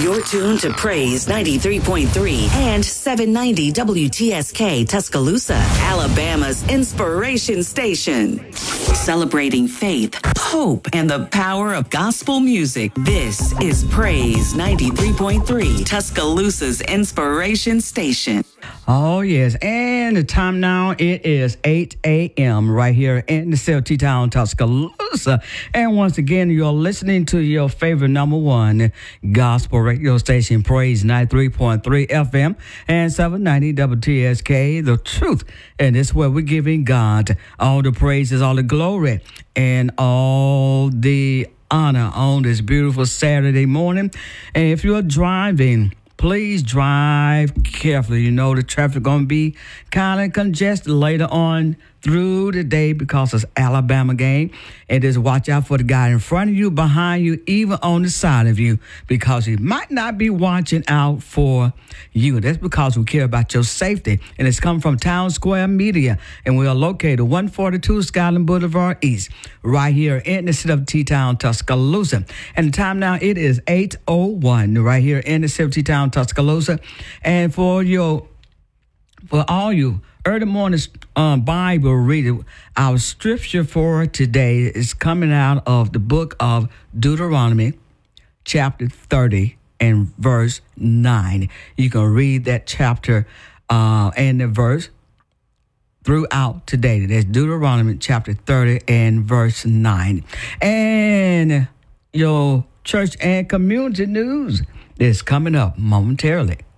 You're tuned to Praise 93.3 and 790 WTSK Tuscaloosa, Alabama's inspiration station. Celebrating faith, hope, and the power of gospel music. This is Praise 93.3, Tuscaloosa's inspiration station. Oh, yes. And the time now, it is 8 a.m. right here in the CLT town, Tuscaloosa. And once again, you're listening to your favorite number one gospel radio station, Praise 93.3 FM and 790 WTSK, The Truth. And it's where we're giving God all the praises, all the glory, and all the honor on this beautiful Saturday morning. And if you're driving, please drive carefully. You know the traffic going to be kind of congested later on through the day because it's Alabama game. And just watch out for the guy in front of you, behind you, even on the side of you, because he might not be watching out for you. That's because we care about your safety. And it's come from Town Square Media. And we are located 142 Skyland Boulevard East, right here in the city of T-Town, Tuscaloosa. And the time now, it is 8:01 right here in the city of T-Town, Tuscaloosa. And for all you early morning Bible reading, our scripture for today is coming out of the book of Deuteronomy, chapter 30 and verse 9. You can read that chapter and the verse throughout today. That's Deuteronomy chapter 30 and verse 9. And your church and community news is coming up momentarily.